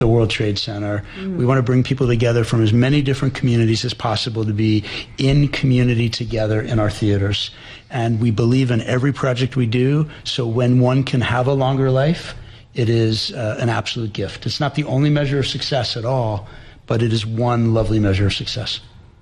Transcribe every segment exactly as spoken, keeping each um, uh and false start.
the World Trade Center. Mm. We want to bring people together from as many different communities as possible to be in community together in our theaters. And we believe in every project we do, so when one can have a longer life, it is uh, an absolute gift. It's not the only measure of success at all, but it is one lovely measure of success.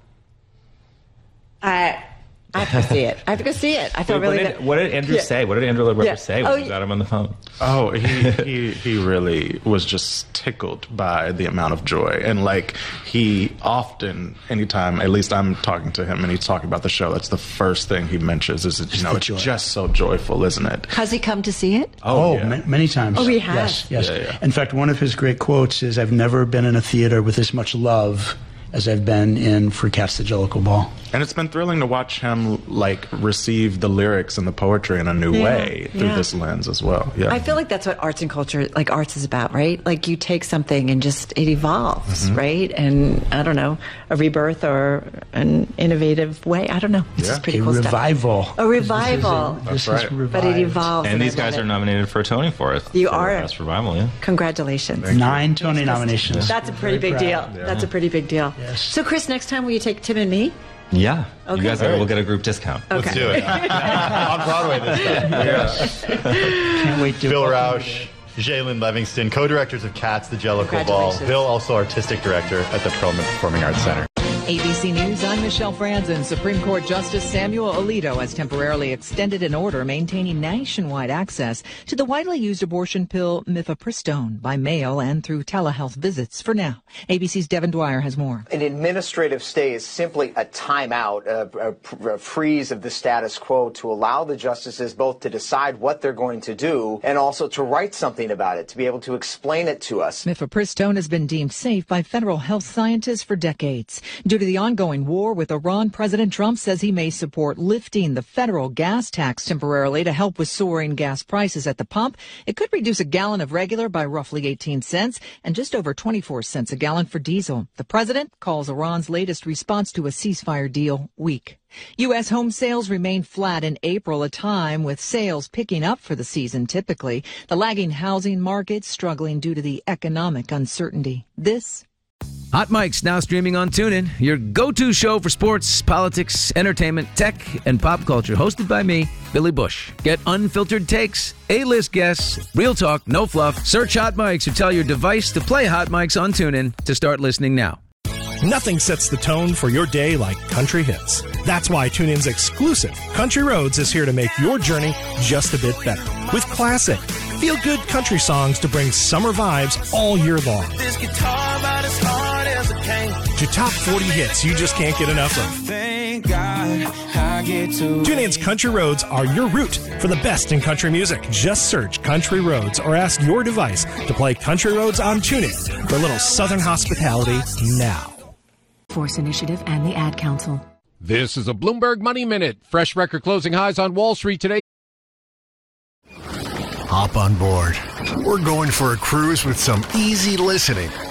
I I have to see it. I have to go see it. I feel Wait, really what did, good. what did Andrew yeah. say? What did Andrew Lloyd Webber yeah. say when oh, you got him on the phone? Oh, he, he he really was just tickled by the amount of joy. And, like, he often, anytime, at least I'm talking to him and he's talking about the show, that's the first thing he mentions is, you know, it's joy. Just so joyful, isn't it? Has he come to see it? Oh, oh yeah. ma- many times. Oh, he has? Yes, yes. Yeah, yeah. In fact, one of his great quotes is, I've never been in a theater with this much love as I've been in for Cats the Jellicle Ball. And it's been thrilling to watch him, like, receive the lyrics and the poetry in a new yeah, way through yeah. this lens as well. Yeah. I feel like that's what arts and culture, like arts is about, right? Like you take something and just, it evolves, mm-hmm. right? And I don't know, a rebirth or an innovative way. I don't know. It's yeah. just pretty a cool revival. stuff. A revival. This is, that's this right. is But it evolves. And, and these guys are nominated for a Tony for it. You for are. Best Revival, yeah. Congratulations. Nine Tony nominations. That's a pretty big deal. Yeah. That's a pretty big deal. Yes. So, Chris, next time will you take Tim and me? Yeah. Okay. You guys Right. will get a group discount. Okay. Let's do it. On Broadway this time. Yeah. Can't wait to Bill Rausch, Jalen Livingston, co-directors of Cats, the Jellicle Ball. Congratulations. Bill, also artistic director at the Perlman Performing Arts Center. A B C News, I'm Michelle Franzen. Supreme Court Justice Samuel Alito has temporarily extended an order maintaining nationwide access to the widely used abortion pill mifepristone by mail and through telehealth visits for now. A B C's Devin Dwyer has more. An administrative stay is simply a timeout, a, a, a freeze of the status quo to allow the justices both to decide what they're going to do and also to write something about it, to be able to explain it to us. Mifepristone has been deemed safe by federal health scientists for decades. Due to the ongoing war with Iran, President Trump says he may support lifting the federal gas tax temporarily to help with soaring gas prices at the pump. It could reduce a gallon of regular by roughly eighteen cents and just over twenty-four cents a gallon for diesel. The president calls Iran's latest response to a ceasefire deal weak. U S home sales remained flat in April, a time with sales picking up for the season typically. The lagging housing market struggling due to the economic uncertainty. This Hot Mic's now streaming on TuneIn, your go-to show for sports, politics, entertainment, tech, and pop culture. Hosted by me, Billy Bush. Get unfiltered takes, A-list guests, real talk, no fluff. Search Hot Mics or tell your device to play Hot Mics on TuneIn to start listening now. Nothing sets the tone for your day like country hits. That's why TuneIn's exclusive Country Roads is here to make your journey just a bit better. With classic, feel-good country songs to bring summer vibes all year long. This guitar about as hard as a cane. To top forty hits you just can't get enough of. Thank God I get to. TuneIn's Country Roads are your route for the best in country music. Just search Country Roads or ask your device to play Country Roads on TuneIn for a little Southern hospitality now. Force Initiative and the Ad Council. This is a Bloomberg Money Minute. Fresh record closing highs on Wall Street today. Hop on board. We're going for a cruise with some easy listening.